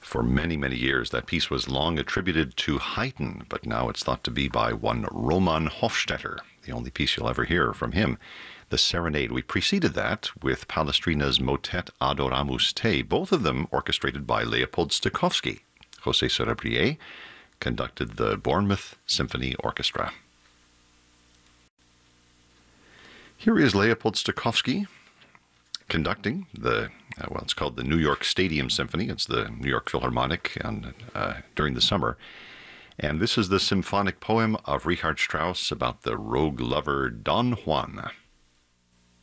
For many, many years, that piece was long attributed to Haydn, but now it's thought to be by one Roman Hofstetter, the only piece you'll ever hear from him. The Serenade. We preceded that with Palestrina's Motet Adoramus Te, both of them orchestrated by Leopold Stokowski. José Sorabrier conducted the Bournemouth Symphony Orchestra. Here is Leopold Stokowski conducting it's called the New York Stadium Symphony. It's the New York Philharmonic during the summer. And this is the symphonic poem of Richard Strauss about the rogue lover Don Juan.